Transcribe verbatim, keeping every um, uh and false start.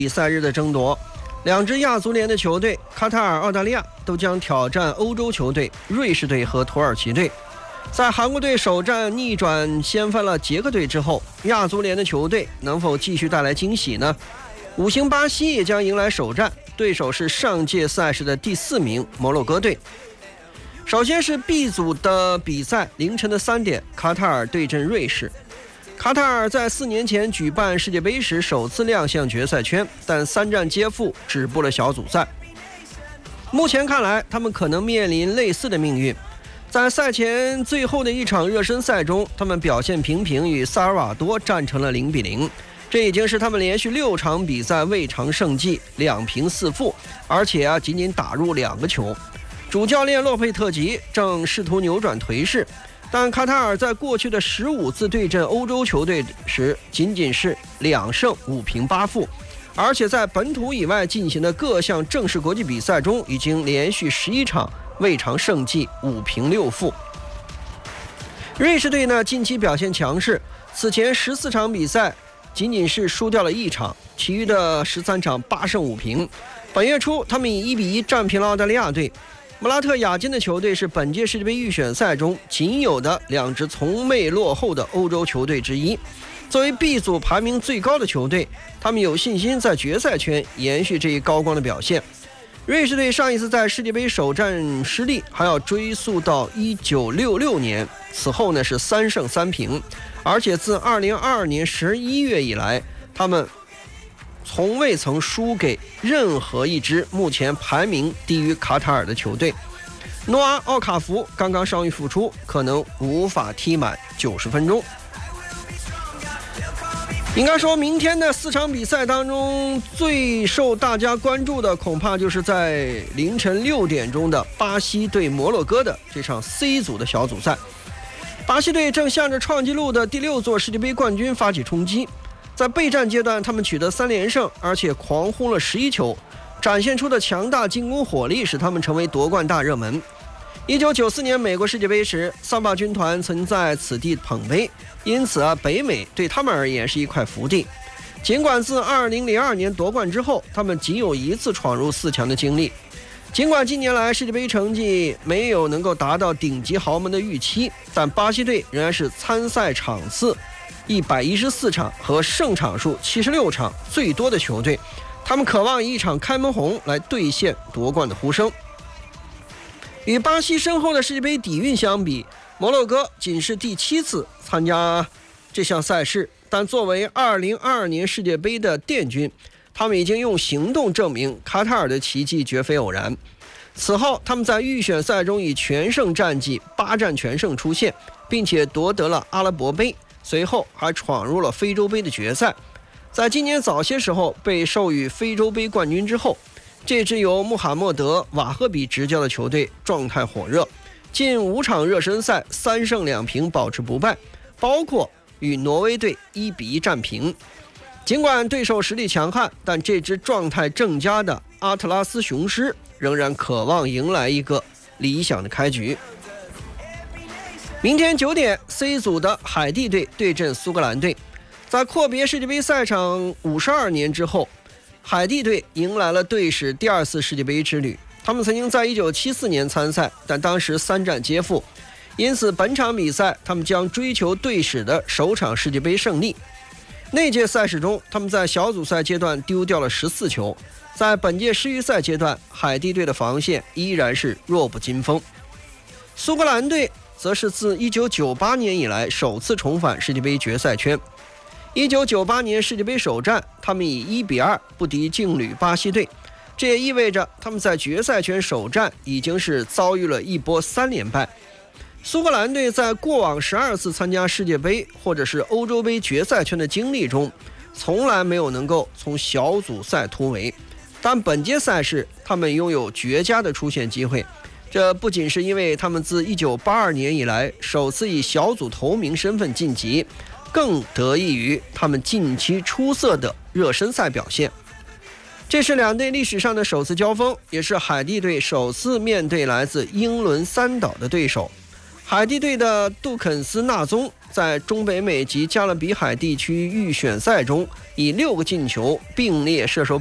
比赛日的争夺。两支亚足联的球队卡塔尔、澳大利亚都将挑战欧洲球队瑞士队和土耳其队。在韩国队首战逆转掀翻了捷克队之后，亚足联的球队能否继续带来惊喜呢？五星巴西也将迎来首战，对手是上届赛事的第四名摩洛哥队。首先是 B 组的比赛，凌晨的三点，卡塔尔对阵瑞士。卡塔尔在四年前举办世界杯时首次亮相决赛圈，但三战皆负，止步了小组赛。目前看来，他们可能面临类似的命运。在赛前最后的一场热身赛中，他们表现平平，与萨尔瓦多战成了零比零。这已经是他们连续六场比赛未尝胜绩，两平四负，而且啊仅仅打入两个球。主教练洛佩特吉正试图扭转颓势，但卡塔尔在过去的十五次对阵欧洲球队时，仅仅是两胜五平八负，而且在本土以外进行的各项正式国际比赛中，已经连续十一场未尝胜绩，五平六负。瑞士队呢，近期表现强势，此前十四场比赛仅仅是输掉了一场，其余的十三场八胜五平。本月初，他们以一比一战平了澳大利亚队。穆拉特雅金的球队是本届世界杯预选赛中仅有的两支从未落后的欧洲球队之一。作为 B 组排名最高的球队，他们有信心在决赛圈延续这一高光的表现。瑞士队上一次在世界杯首战失利还要追溯到一九六六年，此后呢是三胜三平，而且自二零二二年十一月以来，他们从未曾输给任何一支目前排名低于卡塔尔的球队。诺阿·奥卡福刚刚伤愈复出，可能无法踢满九十分钟。应该说，明天的四场比赛当中，最受大家关注的恐怕就是在凌晨六点钟的巴西对摩洛哥的这场 C 组的小组赛。巴西队正向着创纪录的第六座世界杯冠军发起冲击。在备战阶段，他们取得三连胜，而且狂轰了十一球，展现出的强大进攻火力使他们成为夺冠大热门。一九九四年美国世界杯时，桑巴军团曾在此地捧杯，因此啊，北美对他们而言是一块福地。尽管自二零零二年夺冠之后，他们仅有一次闯入四强的经历。尽管近年来世界杯成绩没有能够达到顶级豪门的预期，但巴西队仍然是参赛场次一百一十四场和胜场数七十六场最多的球队，他们渴望以一场开门红来兑现夺冠的呼声。与巴西深厚的世界杯底蕴相比，摩洛哥仅是第七次参加这项赛事，但作为二零二二年世界杯的殿军，他们已经用行动证明卡塔尔的奇迹绝非偶然。此后，他们在预选赛中以全胜战绩八战全胜出现，并且夺得了阿拉伯杯，随后还闯入了非洲杯的决赛。在今年早些时候被授予非洲杯冠军之后，这支由穆罕默德·瓦赫比执教的球队状态火热，近五场热身赛三胜两平保持不败，包括与挪威队一比一战平。尽管对手实力强悍，但这支状态正佳的阿特拉斯雄狮仍然渴望迎来一个理想的开局。明天九点 C 组的海地队对阵苏格兰队。在阔别世界杯赛场五十二年之后，海地队迎来了队史第二次世界杯之旅。他们曾经在一九七四年参赛，但当时三战皆负，因此本场比赛他们将追求队史的首场世界杯胜利。那届赛事中，他们在小组赛阶段丢掉了十四球。在本届世预赛阶段，海地队的防线依然是弱不禁风。苏格兰队则是自一九九八年以来首次重返世界杯决赛圈。一九九八年世界杯首战，他们以一比二不敌劲旅巴西队，这也意味着他们在决赛圈首战已经是遭遇了一波三连败。苏格兰队在过往十二次参加世界杯或者是欧洲杯决赛圈的经历中，从来没有能够从小组赛突围，但本届赛事他们拥有绝佳的出线机会。这不仅是因为他们自一九八二年以来首次以小组头名身份晋级，更得益于他们近期出色的热身赛表现。这是两队历史上的首次交锋，也是海地队首次面对来自英伦三岛的对手。海地队的杜肯斯纳宗在中北美及加勒比海地区预选赛中，以六个进球并列射手